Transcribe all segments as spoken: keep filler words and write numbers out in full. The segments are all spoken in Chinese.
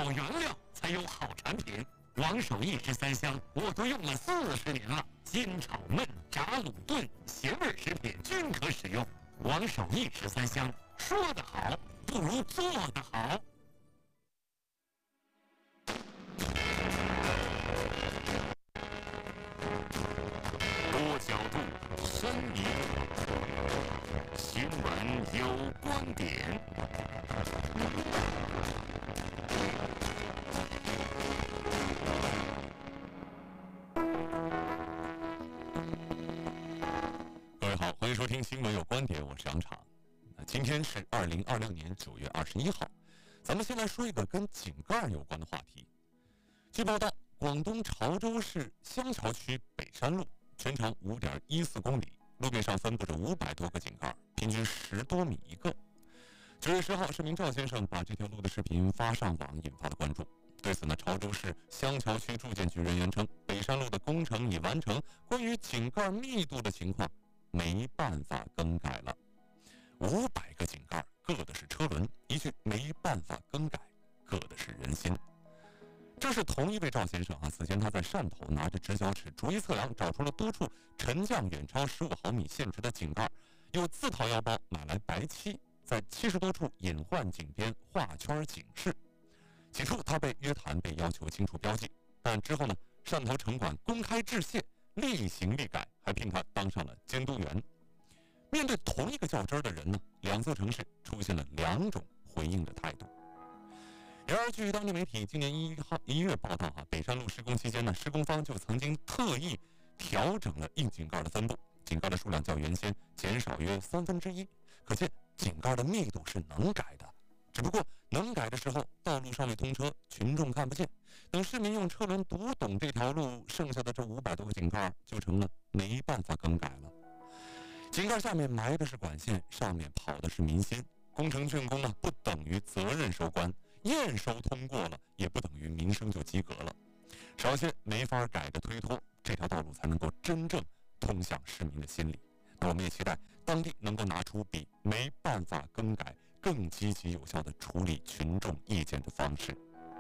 有原料才有好产品。王守义十三香我都用了四十年了，煎炒焖炸卤炖咸味食品均可使用。王守义十三香，说得好不如做得好。多角度，深一层，新闻有观点。各位好，欢迎收听新闻有观点，我是杨畅。今天是二零二六年九月二十一号，咱们先来说一个跟井盖有关的话题。据报道，广东潮州市香桥区北山路全长 五点一四公里，路面上分布着五百多个井盖，平均十多米一个。九月十号，市民赵先生把这条路的视频发上网，引发了关注。对此呢，潮州市香桥区住建局人员称，北山路的工程已完成，关于井盖密度的情况没办法更改了。五百个井盖，硌的是车轮，一句没办法更改，硌的是人心。这是同一位赵先生啊，此前他在汕头拿着直角尺逐一测量，找出了多处沉降远超十五毫米限值的井盖，又自掏腰包买来白漆，在七十多处隐患井边画圈警示。起初他被约谈，被要求清除标记，但之后呢，汕头城管公开致谢，厉行厉改，还聘他当上了监督员。面对同一个较真的人呢，两座城市出现了两种回应的态度。然而，据当地媒体今年一号一月报道，哈，北山路施工期间呢，施工方就曾经特意调整了硬井盖的分布，井盖的数量较原先减少约三分之一。可见井盖的密度是能改的，只不过能改的时候，道路尚未通车，群众看不见。等市民用车轮读懂这条路，剩下的这五百多个井盖就成了没办法更改了。井盖下面埋的是管线，上面跑的是民心。工程竣工呢，不等于责任收官，验收通过了，也不等于民生就及格了。少些没法改的推脱，这条道路才能够真正通向市民的心里。那我们也期待当地能够拿出比没办法更改更积极有效的处理群众意见的方式。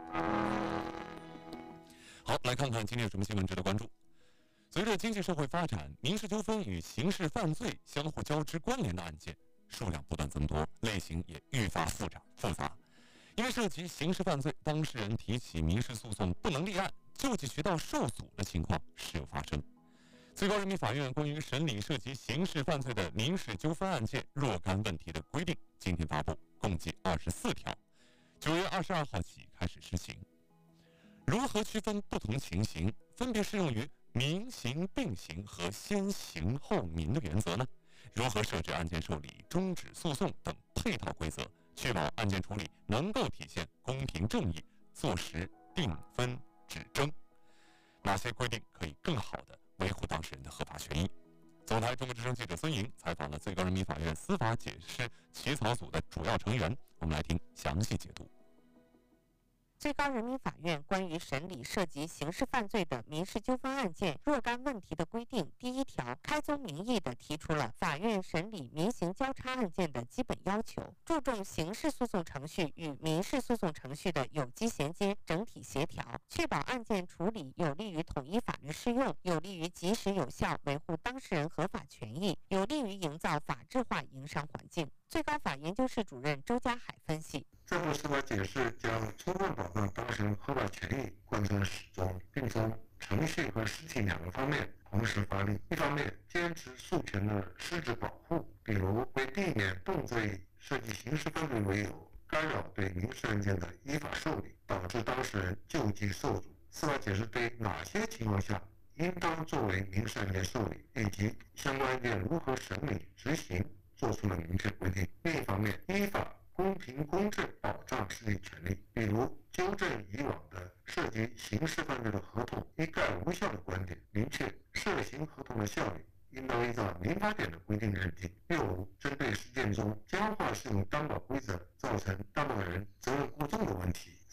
好，来看看今天有什么新闻值得关注。随着经济社会发展，民事纠纷与刑事犯罪相互交织关联的案件数量不断增多，类型也愈发复杂复杂。因为涉及刑事犯罪，当事人提起民事诉讼不能立案，救济渠道受阻的情况时有发生。最高人民法院关于审理涉及刑事犯罪的民事纠纷案件若干问题的规定今天发布，共计二十四条，九月二十二号起开始施行。如何区分不同情形，分别适用于民刑并行和先刑后民的原则呢？如何设置案件受理、终止诉讼等配套规则，确保案件处理能够体现公平正义，坐实定分止争？哪些规定可以更好地维护当事人的合法权益？总台中国之声记者孙莹采访了最高人民法院司法解释起草组的主要成员，我们来听详细解读。 最高人民法院关于审理涉及刑事犯罪的民事纠纷案件若干问题的规定第一条开宗明义地提出了法院审理民刑交叉案件的基本要求，注重刑事诉讼程序与民事诉讼程序的有机衔接、整体协调，确保案件处理有利于统一法律适用，有利于及时有效维护当事人合法权益，有利于营造法治化营商环境。最高法研究室主任周家海分析， 这部司法解释将充分保障当事人合法权益贯穿始终，并从程序和实体两个方面同时发力。一方面，坚持诉权的实质保护，比如为避免动罪涉及刑事犯罪为由，干扰对民事案件的依法受理，导致当事人救济受阻。司法解释对哪些情况下应当作为民事案件受理，以及相关案件如何审理执行做出了明确规定。另一方面，依法公平公正保障实体权利，比如纠正以往的涉及刑事犯罪的合同一概无效的观点，明确涉刑合同的效力应当依照民法典的规定认定。又如针对实践中僵化适用担保规则造成担保人责任过重的问题，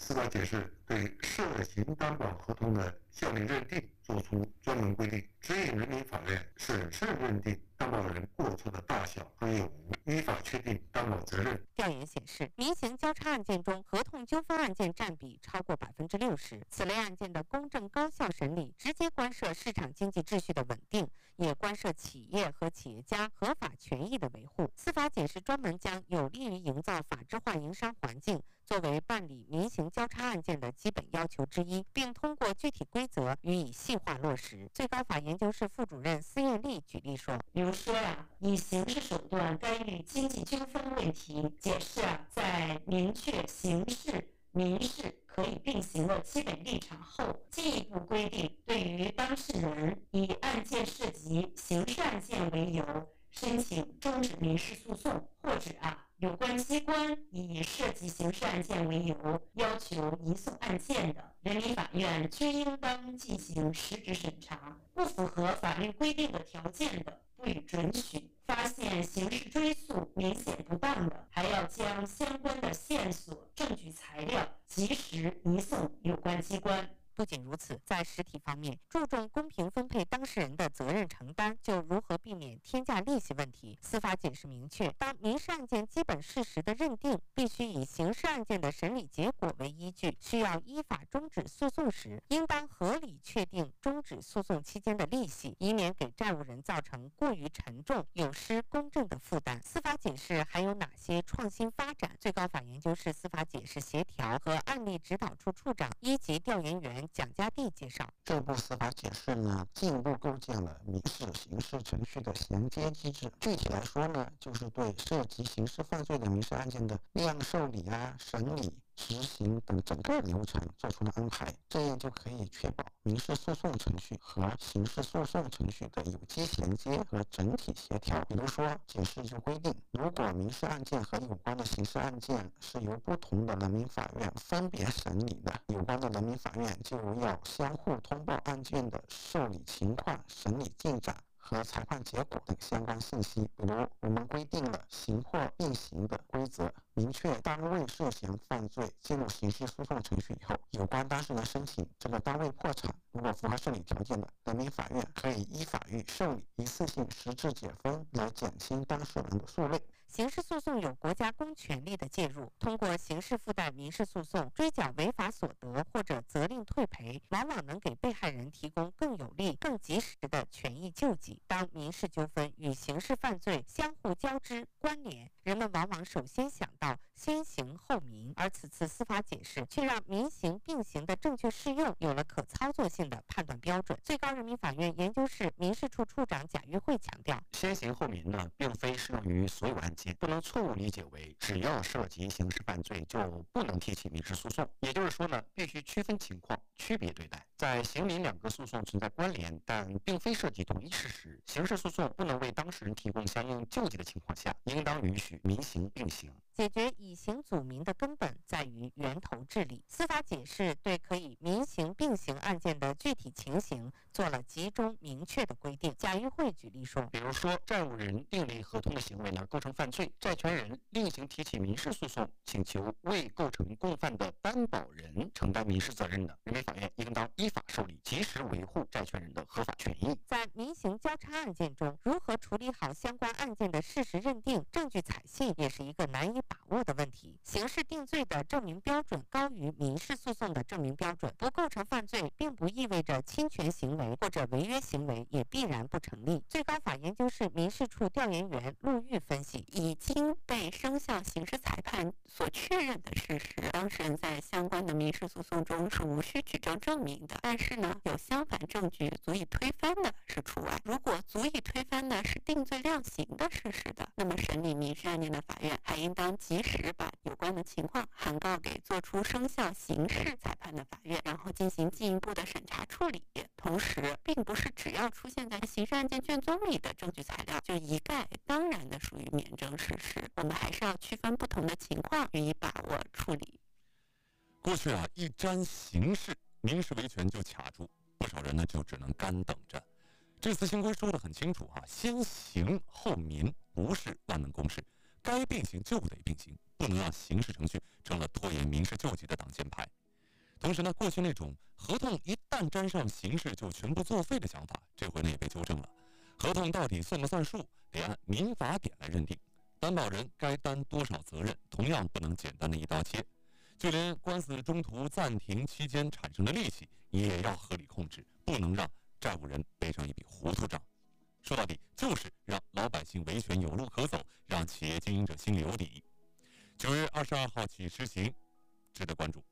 司法解释对涉刑担保合同的效力认定作出专门规定，指引人民法院审慎认定担保人过错的大小和有无，依法确定担保责任。 调研显示，民刑交叉案件中，合同纠纷案件占比超过百分之六十。此类案件的公正高效审理，直接关涉市场经济秩序的稳定，也关涉企业和企业家合法权益的维护。司法解释专门将有利于营造法治化营商环境作为办理民刑交叉案件的基本要求之一，并通过具体规则予以细化落实。最高法研究室副主任司艳丽举例说， 比如说呀、啊，以刑事手段干预经济纠纷问题，解释啊，在明确刑事、民事可以并行的基本立场后，进一步规定，对于当事人以案件涉及刑事案件为由申请终止民事诉讼，或者啊。有关机关以涉及刑事案件为由要求移送案件的，人民法院均应当进行实质审查，不符合法律规定的条件的，不予准许。发现刑事追诉明显不当的，还要将相关的线索、证据材料及时移送有关机关。 不仅如此，在实体方面，注重公平分配当事人的责任承担，就如何避免天价利息问题。司法解释明确，当民事案件基本事实的认定必须以刑事案件的审理结果为依据，需要依法终止诉讼时，应当合理确定终止诉讼期间的利息，以免给债务人造成过于沉重、有失公正的负担。司法解释还有哪些创新发展？最高法研究室司法解释协调和案例指导处处长、一级调研员蒋家地介绍， 这部司法解释呢，进一步构建了民事、刑事程序的衔接机制。具体来说呢，就是对涉及刑事犯罪的民事案件的立案受理啊、审理、执行等整个流程做出了安排，这样就可以确保民事诉讼程序和刑事诉讼程序的有机衔接和整体协调。比如说，解释就规定，如果民事案件和有关的刑事案件是由不同的人民法院分别审理的，有关的人民法院就要相互通报案件的受理情况、审理进展和裁判结果等相关信息。比如，我们规定了刑货并行的规则，明确单位涉嫌犯罪进入刑事诉讼程序以后，有关当事人申请这个单位破产，如果符合受理条件的，人民法院可以依法予受理，一次性实质解分，来减轻当事人的诉累。 刑事诉讼有国家公权力的介入，通过刑事附带民事诉讼追缴违法所得或者责令退赔，往往能给被害人提供更有力、更及时的权益救济。当民事纠纷与刑事犯罪相互交织关联，人们往往首先想到先刑后民，而此次司法解释却让民刑并行的正确适用有了可操作性的判断标准。最高人民法院研究室民事处处长贾玉慧强调， 先刑后民呢，并非适用于所有案件，不能错误理解为只要涉及刑事犯罪就不能提起民事诉讼。也就是说呢，必须区分情况，区别对待。在刑民两个诉讼存在关联，但并非涉及同一事实，刑事诉讼不能为当事人提供相应救济的情况下，应当允许民刑并行。 解决以刑阻民的根本在于源头治理。司法解释对可以民刑并行案件的具体情形做了集中明确的规定。贾玉慧举例说， 比如说，债务人订立合同的行为呢构成犯罪，债权人另行提起民事诉讼，请求为构成共犯的担保人承担民事责任的，人民法院应当依法受理，及时维护债权人的合法权益。 在民刑交叉案件中，如何处理好相关案件的事实认定、证据采信，也是一个难以把握的问题。刑事定罪的证明标准高于民事诉讼的证明标准，不构成犯罪，并不意味着侵权行为或者违约行为也必然不成立。最高法研究室民事处调研员陆玉分析， 已经被生效刑事裁判所确认的事实，当事人在相关的民事诉讼中是无需举证证明的。但是呢，有相反证据足以推翻的是除外。如果足以推翻的是定罪量刑的事实的，那么审理民事案件的法院还应当及时把有关的情况函告给做出生效刑事裁判的法院，然后进行进一步的审查处理。同时，并不是只要出现在刑事案件卷宗里的证据材料就一概当然的属于免证事实，我们还是要区分不同的情况予以把握处理。 过去啊，一沾刑事，民事维权就卡住，不少人呢就只能干等着。这次新规说得很清楚啊，先刑后民不是万能公式，该并行就得并行，不能让刑事程序成了拖延民事救济的挡箭牌。 同时呢，过去那种合同一旦沾上形式就全部作废的想法，这回呢也被纠正了。合同到底算不算数，得按民法典来认定。担保人该担多少责任，同样不能简单的一刀切。就连官司中途暂停期间产生的利息，也要合理控制，不能让债务人背上一笔糊涂账。说到底，就是让老百姓维权有路可走，让企业经营者心里有底。九月二十二号起施行，值得关注。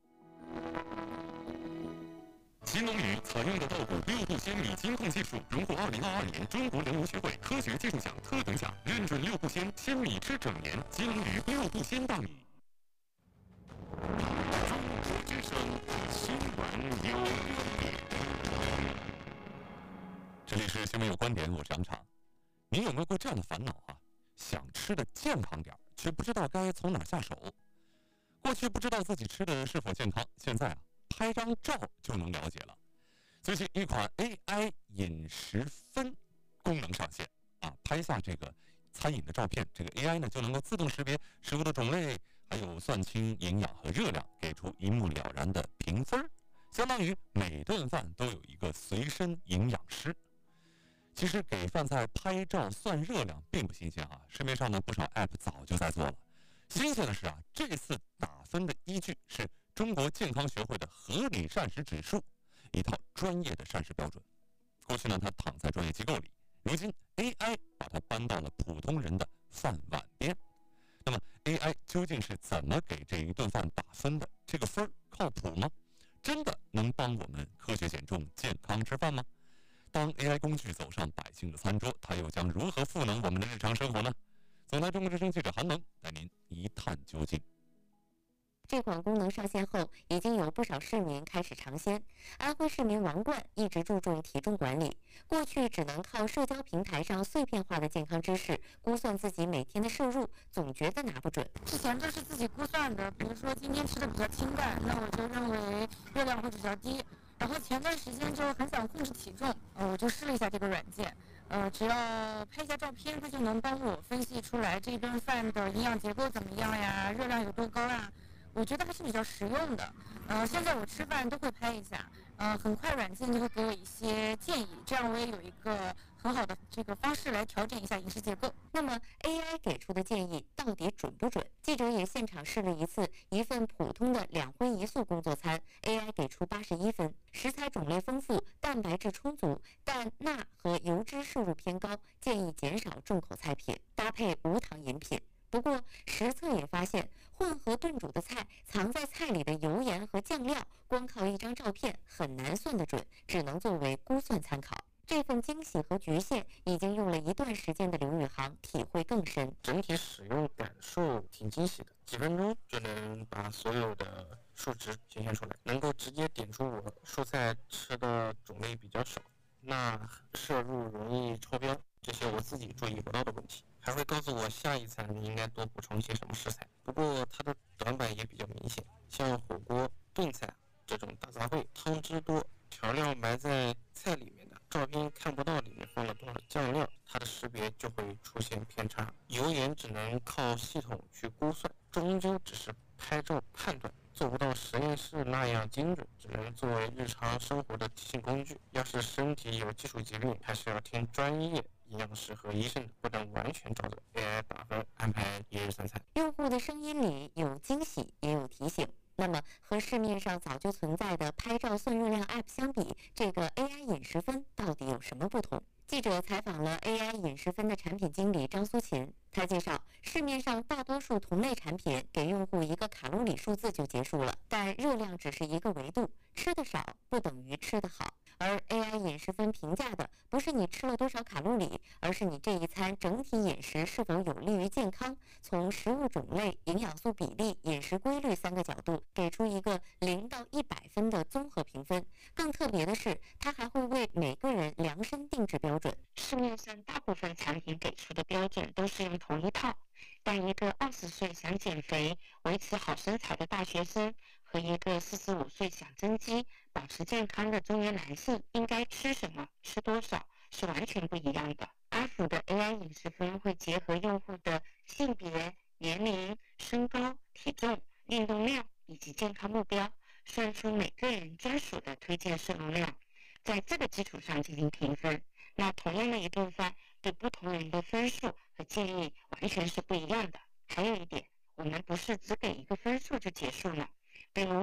新龙鱼采用的稻谷六度鲜米金控技术，荣获二零二二年中国人无学会科学技术奖特等奖，认准六度鲜鲜米吃整年。金龙鱼六度鲜大米。中国之声新闻有观点，这里是新闻有观点，我是杨常。你有没有过这样的烦恼啊？想吃的健康点，却不知道该从哪下手。过去不知道自己吃的是否健康，现在啊，拍张照就能了解了。最近一款 A I 饮食分功能上线啊，拍下这个餐饮的照片，这个 A I 呢就能够自动识别食物的种类，还有算清营养和热量，给出一目了然的评分，相当于每顿饭都有一个随身营养师。其实给饭菜拍照算热量并不新鲜啊，市面上呢不少 App 早就在做了。新鲜的是啊，这次打分的依据是中国健康学会的合理膳食指数，一套专业的膳食标准。过去呢，它躺在专业机构里，如今 A I 把它搬到了普通人的饭碗边。那么 A I 究竟是怎么给这一顿饭打分的？这个分儿靠谱吗？真的能帮我们科学减重、健康吃饭吗？当 A I 工具走上百姓的餐桌，它又将如何赋能我们的日常生活呢？总台中国之声记者韩能带您一探究竟。 这款功能上线后，已经有不少市民开始尝鲜。安徽市民王冠一直注重体重管理，过去只能靠社交平台上碎片化的健康知识估算自己每天的摄入，总觉得拿不准。 之前这是自己估算的，比如说今天吃的比较清淡，那我就认为热量会比较低。然后前段时间就很想控制体重，呃，我就试了一下这个软件，呃，只要拍一下照片，它就能帮我分析出来这顿饭的营养结构怎么样呀，热量有多高呀。我觉得还是比较实用的，呃，现在我吃饭都会拍一下，呃，很快软件就会给我一些建议，这样我也有一个很好的这个方式来调整一下饮食结构。 那么 A I 给出的建议到底准不准？记者也现场试了一次，一份普通的两荤一素工作餐 ，A I 给出八十一分，食材种类丰富，蛋白质充足，但钠和油脂摄入偏高，建议减少重口菜品，搭配无糖饮品。不过，实测也发现，混合炖煮的菜藏在菜里的油盐和酱料，光靠一张照片很难算得准，只能作为估算参考。这份惊喜和局限，已经用了一段时间的刘宇航体会更深。 整体使用感受挺惊喜的，几分钟就能把所有的数值显现出来，能够直接点出我蔬菜吃的种类比较少，钠摄入容易超标，这些我自己注意不到的问题。还会告诉我下一餐应该多补充些什么食材。不过它的短板也比较明显，像火锅、炖菜这种大杂烩，汤汁多，调料埋在菜里面的，照片看不到里面放了多少酱料，它的识别就会出现偏差。油盐只能靠系统去估算，终究只是拍照判断，做不到实验室那样精准，只能作为日常生活的提醒工具。要是身体有基础疾病，还是要听专业营养师和医生的，不能完全照着 A I 打分安排一日三餐。 用户的声音里有惊喜，也有提醒。那么，和市面上早就存在的拍照算热量 App 相比，这个 A I 饮食分到底有什么不同？记者采访了 A I 饮食分的产品经理张苏琴，他介绍，市面上大多数同类产品给用户一个卡路里数字就结束了，但热量只是一个维度，吃得少不等于吃得好。而 A I 饮食分评价的不是你吃了多少卡路里，而是你这一餐整体饮食是否有利于健康，从食物种类、营养素比例、饮食规律三个角度给出一个零到一百分的综合评分。更特别的是，它还会为每个人量身定制标准。 市面上大部分产品给出的标准都是用同一套，但一个二十岁想减肥、维持好身材的大学生和一个四十五岁想增肌、保持健康的中年男性应该吃什么、吃多少是完全不一样的。阿福的 A I 饮食分会结合用户的性别、年龄、身高、体重、运动量以及健康目标， 算出每个人专属的推荐摄入量，在这个基础上进行评分。那同样的一顿饭，对不同人的分数和建议完全是不一样的。还有一点，我们不是只给一个分数就结束了，比如